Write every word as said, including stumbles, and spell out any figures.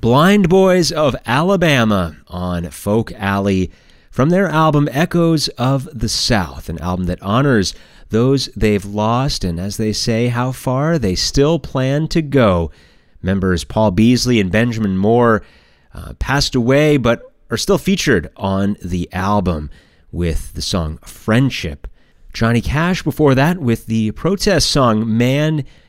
Blind Boys of Alabama on Folk Alley from their album Echoes of the South, an album that honors those they've lost and, as they say, how far they still plan to go. Members Paul Beasley and Benjamin Moore uh, passed away but are still featured on the album with the song Friendship. Johnny Cash before that with the protest song Man